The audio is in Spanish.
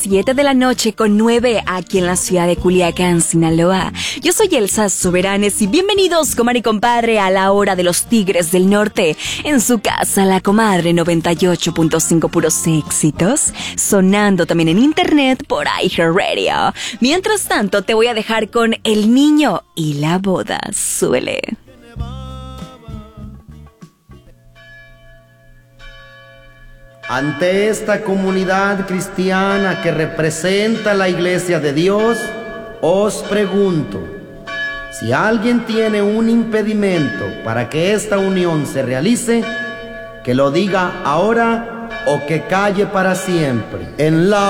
7 de la noche con 9 aquí en la ciudad de Culiacán, Sinaloa. Yo soy Elsa Soberanes y bienvenidos, comadre y compadre, a la hora de los Tigres del Norte. En su casa, la comadre 98.5 puros éxitos, sonando también en internet por iHeartRadio. Mientras tanto, te voy a dejar con El Niño y la Boda. Súbele. Ante esta comunidad cristiana que representa la Iglesia de Dios, os pregunto, si alguien tiene un impedimento para que esta unión se realice, que lo diga ahora o que calle para siempre. En la